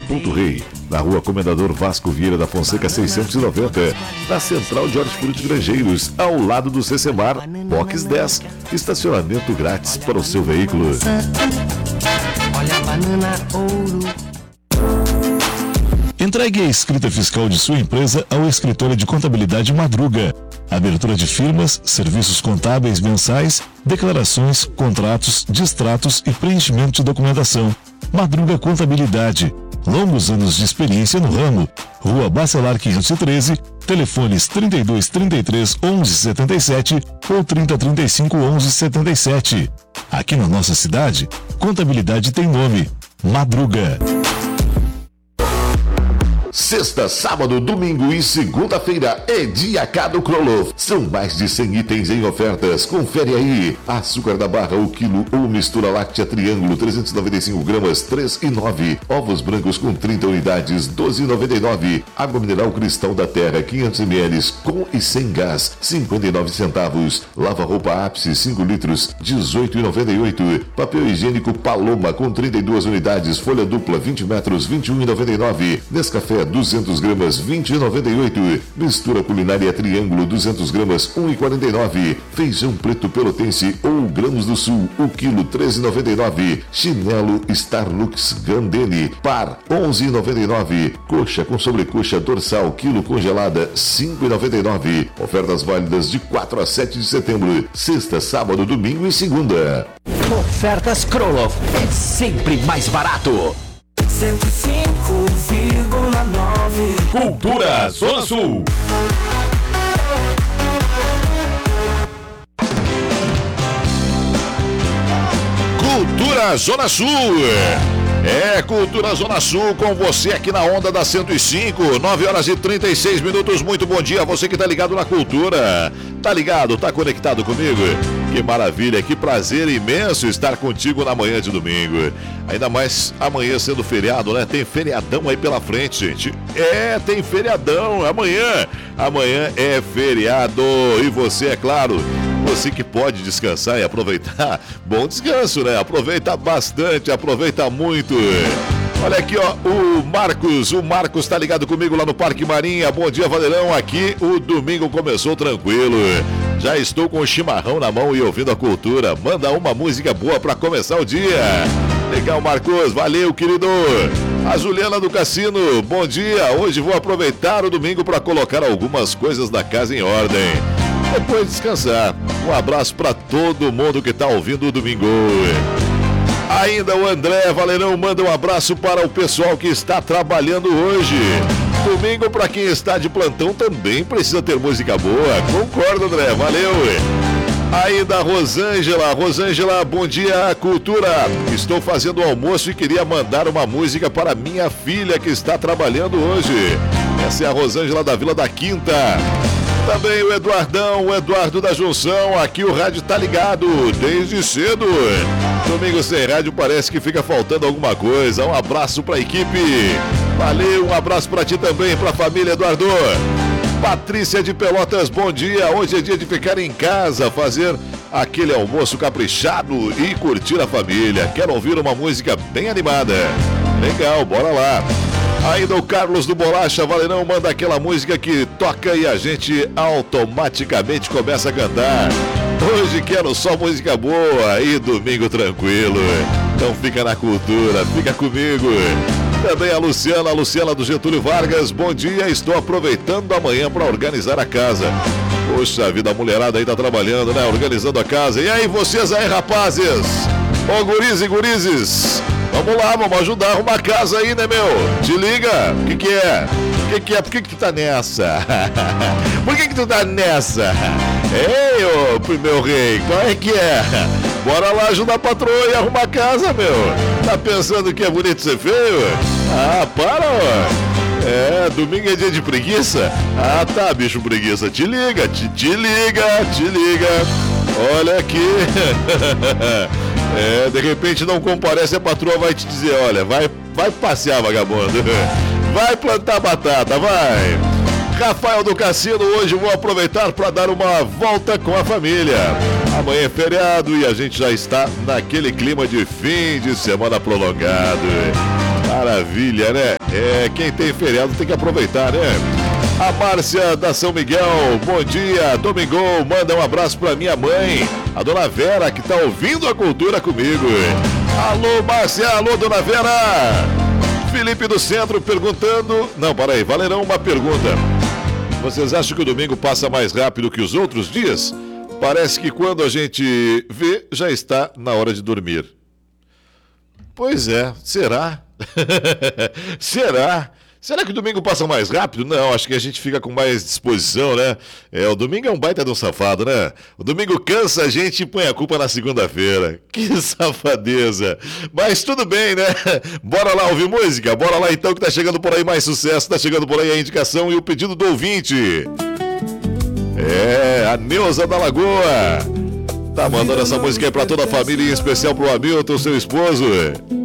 Ponto Rei, na rua Comendador Vasco Vieira da Fonseca 690, na Central de Hortifruti Grangeiros, ao lado do Cecemar, Box 10, estacionamento grátis para o seu veículo. Olha a banana ouro. Entregue a escrita fiscal de sua empresa ao escritório de contabilidade Madruga. Abertura de firmas, serviços contábeis mensais, declarações, contratos, distratos e preenchimento de documentação. Madruga Contabilidade. Longos anos de experiência no ramo. Rua Bacelar 513, telefones 32 33 11 77 ou 30 35 11 77. Aqui na nossa cidade, contabilidade tem nome: Madruga. Sexta, sábado, domingo e segunda-feira é Dia K do Kroloff. São mais de 100 itens em ofertas. Confere aí. Açúcar da barra, o quilo ou mistura láctea triângulo, 395 gramas, 3,9. Ovos brancos com 30 unidades, 12,99. Água mineral Cristal da Terra, 500 ml, com e sem gás, 59 centavos. Lava-roupa Ápice, 5 litros, 18,98. Papel higiênico Paloma, com 32 unidades, folha dupla, 20 metros, 21,99. Nescafé 200 gramas, 20,98. Mistura culinária Triângulo, 200 gramas, 1,49. Feijão preto pelotense ou grãos do sul, o quilo, 13,99. Chinelo Starlux Grandene, par, 11,99. Coxa com sobrecoxa dorsal, quilo congelada, 5,99. Ofertas válidas de 4 a 7 de setembro. Sexta, sábado, domingo e segunda. Ofertas Kroloff é sempre mais barato. 105,9 Cultura Zona Sul. Cultura Zona Sul. É Cultura Zona Sul com você aqui na onda da 105, 9 horas e 36 minutos. Muito bom dia a você que tá ligado na Cultura. Tá ligado? Tá conectado comigo? Que maravilha, que prazer imenso estar contigo na manhã de domingo. Ainda mais amanhã sendo feriado, né? Tem feriadão aí pela frente, gente. É, tem feriadão amanhã. Amanhã é feriado. E você, é claro, você que pode descansar e aproveitar. Bom descanso, né? Aproveita bastante, aproveita muito. Olha aqui, ó, o Marcos tá ligado comigo lá no Parque Marinha. Bom dia, Valerão. Aqui o domingo começou tranquilo. Já estou com o chimarrão na mão e ouvindo a Cultura. Manda uma música boa pra começar o dia. Legal, Marcos. Valeu, querido. A Juliana do Cassino. Bom dia. Hoje vou aproveitar o domingo pra colocar algumas coisas da casa em ordem. Depois descansar. Um abraço pra todo mundo que tá ouvindo o domingo. Ainda o André Valerão manda um abraço para o pessoal que está trabalhando hoje. Domingo, para quem está de plantão, também precisa ter música boa. Concordo, André. Valeu. Ainda a Rosângela, bom dia, Cultura. Estou fazendo almoço e queria mandar uma música para minha filha que está trabalhando hoje. Essa é a Rosângela da Vila da Quinta. Também o Eduardo da Junção. Aqui o rádio tá ligado desde cedo. Domingo sem rádio parece que fica faltando alguma coisa. Um abraço pra equipe. Valeu, um abraço pra ti também, pra família, Eduardo. Patrícia de Pelotas, bom dia. Hoje é dia de ficar em casa, fazer aquele almoço caprichado e curtir a família. Quero ouvir uma música bem animada. Legal, bora lá. Ainda o Carlos do Bolacha, Valerão, manda aquela música que toca e a gente automaticamente começa a cantar. Hoje quero só música boa e domingo tranquilo. Então fica na Cultura, fica comigo. Também a Luciana do Getúlio Vargas, bom dia, estou aproveitando a manhã para organizar a casa. Poxa vida, a mulherada aí tá trabalhando, né, organizando a casa. E aí vocês aí, rapazes? Ô guris e gurizes, vamos lá, vamos ajudar a arrumar a casa aí, né, meu? Te liga, o que é? Por que tu tá nessa? Por que tu tá nessa? Ei, ô meu rei, qual é que é? Bora lá ajudar a patroa e arrumar a casa, meu. Tá pensando que é bonito ser feio? Ah, para, ó. É, domingo é dia de preguiça? Ah, tá, bicho preguiça. Te liga, te liga. Olha aqui. É, de repente não comparece, a patroa vai te dizer, olha, vai passear, vagabundo. Vai plantar batata, vai. Rafael do Cassino, hoje vou aproveitar para dar uma volta com a família. Amanhã é feriado e a gente já está naquele clima de fim de semana prolongado. Maravilha, né? Quem tem feriado tem que aproveitar, né? A Márcia da São Miguel, bom dia, Domingão, manda um abraço pra minha mãe, a Dona Vera, que tá ouvindo a cultura comigo. Alô, Márcia, alô, Dona Vera. Felipe do Centro perguntando... Não, para aí, Valerão, uma pergunta. Vocês acham que o domingo passa mais rápido que os outros dias? Parece que quando a gente vê, já está na hora de dormir. Pois é, será? Será? Será que o domingo passa mais rápido? Não, acho que a gente fica com mais disposição, né? O domingo é um baita de um safado, né? O domingo cansa a gente e põe a culpa na segunda-feira. Que safadeza. Mas tudo bem, né? Bora lá ouvir música? Bora lá então que tá chegando por aí mais sucesso, tá chegando por aí a indicação e o pedido do ouvinte. A Neuza da Lagoa. Tá mandando essa música aí pra toda a família, em especial pro Hamilton, seu esposo.